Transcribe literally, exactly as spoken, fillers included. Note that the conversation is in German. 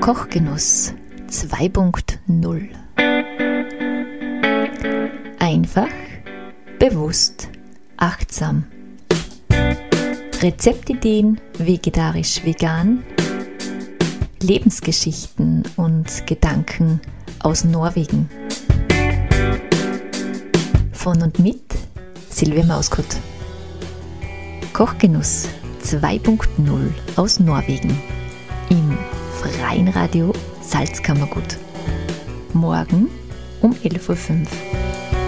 Kochgenuss zwei Punkt null. Einfach, bewusst, achtsam. Rezeptideen vegetarisch-vegan, Lebensgeschichten und Gedanken aus Norwegen. Von und mit Silvia Mauskott. Kochgenuss zwei Punkt null aus Norwegen im freien Radio Salzkammergut. Morgen um elf Uhr fünf.